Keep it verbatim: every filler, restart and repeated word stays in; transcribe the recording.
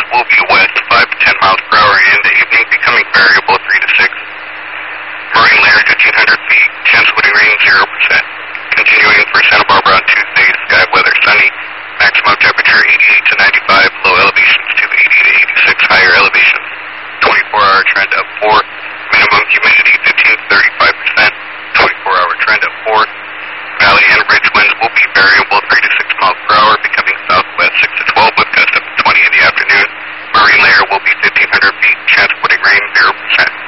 will be west five to ten miles per hour in the evening, becoming variable three to six. Marine layer fifteen hundred feet, chance of rain zero percent. Continuing for Santa Barbara on Tuesday, sky weather sunny, maximum temperature eighty-eight to ninety-five, low elevations to eighty to eighty-six, higher elevations twenty-four hour trend up four, minimum humidity fifteen to thirty-five percent, twenty-four hour trend up four. Valley and ridge winds will be variable three to six miles per hour, becoming southwest six to twelve with gusts up to twenty in the afternoon. Marine layer will be fifteen hundred feet, chance of rain zero percent.